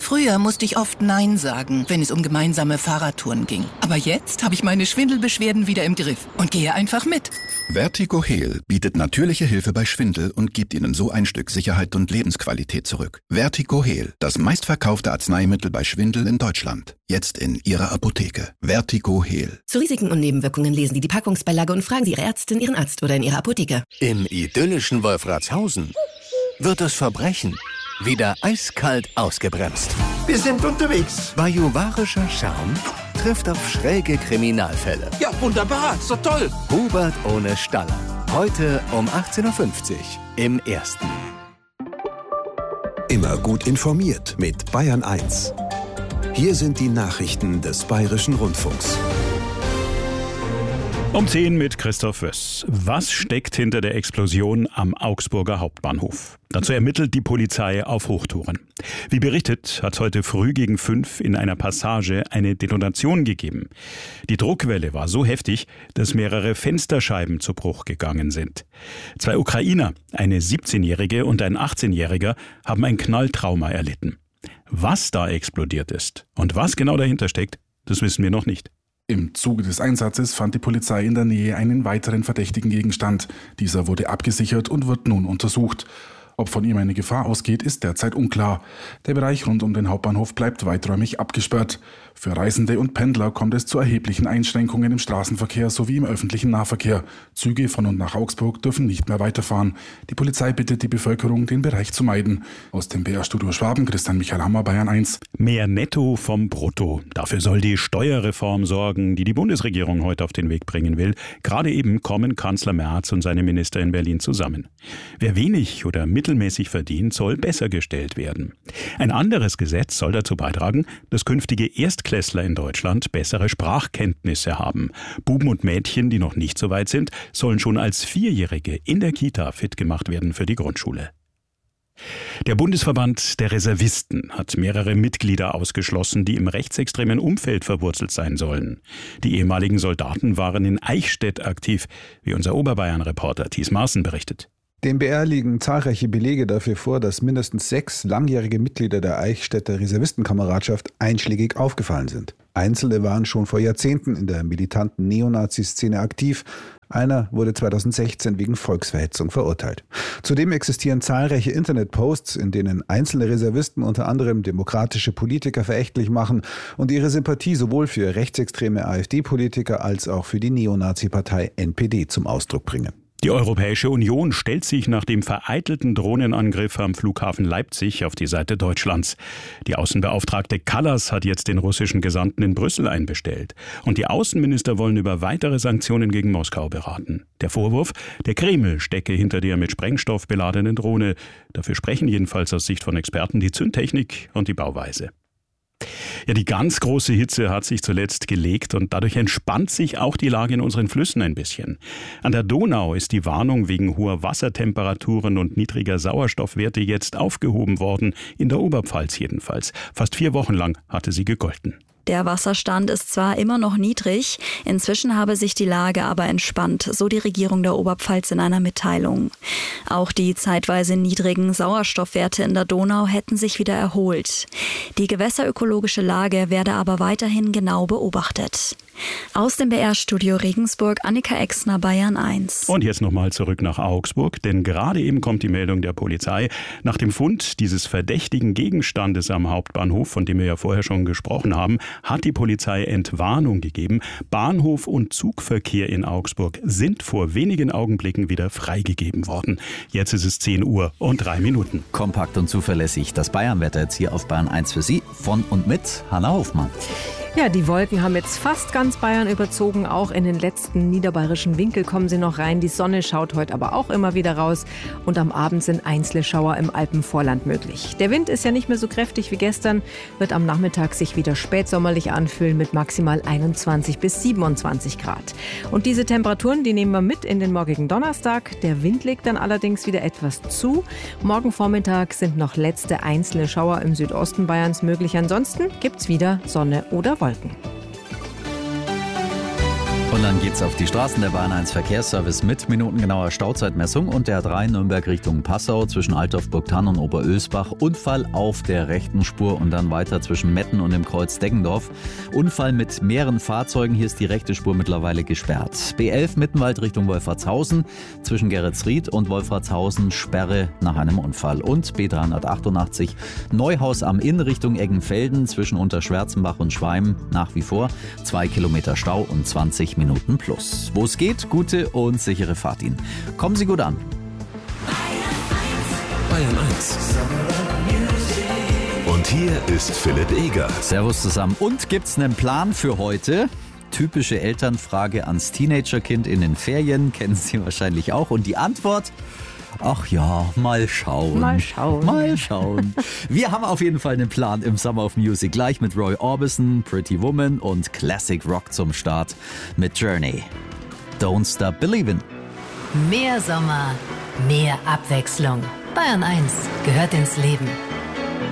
Früher musste ich oft Nein sagen, wenn es um gemeinsame Fahrradtouren ging. Aber jetzt habe ich meine Schwindelbeschwerden wieder im Griff und gehe einfach mit. Vertigo Heal bietet natürliche Hilfe bei Schwindel und gibt Ihnen so ein Stück Sicherheit und Lebensqualität zurück. Vertigo Heal, das meistverkaufte Arzneimittel bei Schwindel in Deutschland. Jetzt in Ihrer Apotheke. Vertigo Heal. Zu Risiken und Nebenwirkungen lesen Sie die Packungsbeilage und fragen Sie Ihre Ärztin, Ihren Arzt oder in Ihrer Apotheke. Im idyllischen Wolfratshausen wird das Verbrechen wieder eiskalt ausgebremst. Wir sind unterwegs. Bajuwarischer Charme trifft auf schräge Kriminalfälle. Ja, wunderbar, so toll. Hubert ohne Staller. Heute um 18.50 Uhr im Ersten. Immer gut informiert mit Bayern 1. Hier sind die Nachrichten des Bayerischen Rundfunks. Um 10 mit Christoph Wöss. Was steckt hinter der Explosion am Augsburger Hauptbahnhof? Dazu ermittelt die Polizei auf Hochtouren. Wie berichtet, hat es heute früh gegen 5 in einer Passage eine Detonation gegeben. Die Druckwelle war so heftig, dass mehrere Fensterscheiben zu Bruch gegangen sind. 2 Ukrainer, eine 17-Jährige und ein 18-Jähriger, haben ein Knalltrauma erlitten. Was da explodiert ist und was genau dahinter steckt, das wissen wir noch nicht. Im Zuge des Einsatzes fand die Polizei in der Nähe einen weiteren verdächtigen Gegenstand. Dieser wurde abgesichert und wird nun untersucht. Ob von ihm eine Gefahr ausgeht, ist derzeit unklar. Der Bereich rund um den Hauptbahnhof bleibt weiträumig abgesperrt. Für Reisende und Pendler kommt es zu erheblichen Einschränkungen im Straßenverkehr sowie im öffentlichen Nahverkehr. Züge von und nach Augsburg dürfen nicht mehr weiterfahren. Die Polizei bittet die Bevölkerung, den Bereich zu meiden. Aus dem BR-Studio Schwaben, Christian Michael Hammer, Bayern 1. Mehr Netto vom Brutto. Dafür soll die Steuerreform sorgen, die die Bundesregierung heute auf den Weg bringen will. Gerade eben kommen Kanzler Merz und seine Minister in Berlin zusammen. Wer wenig oder mittelmäßig verdient, soll besser gestellt werden. Ein anderes Gesetz soll dazu beitragen, dass künftige Erstklässler in Deutschland bessere Sprachkenntnisse haben. Buben und Mädchen, die noch nicht so weit sind, sollen schon als Vierjährige in der Kita fit gemacht werden für die Grundschule. Der Bundesverband der Reservisten hat mehrere Mitglieder ausgeschlossen, die im rechtsextremen Umfeld verwurzelt sein sollen. Die ehemaligen Soldaten waren in Eichstätt aktiv, wie unser Oberbayern-Reporter Thies Maaßen berichtet. Dem BR liegen zahlreiche Belege dafür vor, dass mindestens 6 langjährige Mitglieder der Eichstätter Reservistenkameradschaft einschlägig aufgefallen sind. Einzelne waren schon vor Jahrzehnten in der militanten Neonazi-Szene aktiv. Einer wurde 2016 wegen Volksverhetzung verurteilt. Zudem existieren zahlreiche Internetposts, in denen einzelne Reservisten unter anderem demokratische Politiker verächtlich machen und ihre Sympathie sowohl für rechtsextreme AfD-Politiker als auch für die Neonazi-Partei NPD zum Ausdruck bringen. Die Europäische Union stellt sich nach dem vereitelten Drohnenangriff am Flughafen Leipzig auf die Seite Deutschlands. Die Außenbeauftragte Kallas hat jetzt den russischen Gesandten in Brüssel einbestellt. Und die Außenminister wollen über weitere Sanktionen gegen Moskau beraten. Der Vorwurf, der Kreml stecke hinter der mit Sprengstoff beladenen Drohne. Dafür sprechen jedenfalls aus Sicht von Experten die Zündtechnik und die Bauweise. Ja, die ganz große Hitze hat sich zuletzt gelegt und dadurch entspannt sich auch die Lage in unseren Flüssen ein bisschen. An der Donau ist die Warnung wegen hoher Wassertemperaturen und niedriger Sauerstoffwerte jetzt aufgehoben worden, in der Oberpfalz jedenfalls. Fast 4 Wochen lang hatte sie gegolten. Der Wasserstand ist zwar immer noch niedrig, inzwischen habe sich die Lage aber entspannt, so die Regierung der Oberpfalz in einer Mitteilung. Auch die zeitweise niedrigen Sauerstoffwerte in der Donau hätten sich wieder erholt. Die gewässerökologische Lage werde aber weiterhin genau beobachtet. Aus dem BR-Studio Regensburg, Annika Exner, Bayern 1. Und jetzt nochmal zurück nach Augsburg, denn gerade eben kommt die Meldung der Polizei. Nach dem Fund dieses verdächtigen Gegenstandes am Hauptbahnhof, von dem wir ja vorher schon gesprochen haben, hat die Polizei Entwarnung gegeben. Bahnhof und Zugverkehr in Augsburg sind vor wenigen Augenblicken wieder freigegeben worden. Jetzt ist es 10 Uhr und 3 Minuten. Kompakt und zuverlässig. Das Bayernwetter jetzt hier auf Bayern 1 für Sie von und mit Hanna Hofmann. Ja, die Wolken haben jetzt fast ganz Bayern überzogen. Auch in den letzten niederbayerischen Winkel kommen sie noch rein. Die Sonne schaut heute aber auch immer wieder raus. Und am Abend sind einzelne Schauer im Alpenvorland möglich. Der Wind ist ja nicht mehr so kräftig wie gestern, wird am Nachmittag sich wieder spätsommerlich anfühlen mit maximal 21 bis 27 Grad. Und diese Temperaturen, die nehmen wir mit in den morgigen Donnerstag. Der Wind legt dann allerdings wieder etwas zu. Morgen Vormittag sind noch letzte einzelne Schauer im Südosten Bayerns möglich. Ansonsten gibt's wieder Sonne oder Wolken. Und dann geht's auf die Straßen. Der Bayern 1 Verkehrsservice mit minutengenauer Stauzeitmessung und der A3 Nürnberg Richtung Passau zwischen Altdorf-Burgthann und Oberösbach. Unfall auf der rechten Spur und dann weiter zwischen Metten und dem Kreuz Deggendorf. Unfall mit mehreren Fahrzeugen. Hier ist die rechte Spur mittlerweile gesperrt. B11 Mittenwald Richtung Wolfratshausen zwischen Geretsried und Wolfratshausen Sperre nach einem Unfall. Und B388 Neuhaus am Inn Richtung Eggenfelden zwischen Unterschwärzenbach und Schweim nach wie vor 2 Kilometer Stau und 20 Minuten plus. Wo es geht, gute und sichere Fahrt Ihnen. Kommen Sie gut an. Bayern 1. Und hier ist Philipp Eger. Servus zusammen. Und gibt's einen Plan für heute? Typische Elternfrage ans Teenagerkind in den Ferien. Kennen Sie wahrscheinlich auch. Und die Antwort? Ach ja, mal schauen. Mal schauen. Mal schauen. Wir haben auf jeden Fall einen Plan im Summer of Music. Gleich mit Roy Orbison, Pretty Woman und Classic Rock zum Start mit Journey. Don't Stop Believin'. Mehr Sommer, mehr Abwechslung. Bayern 1 gehört ins Leben.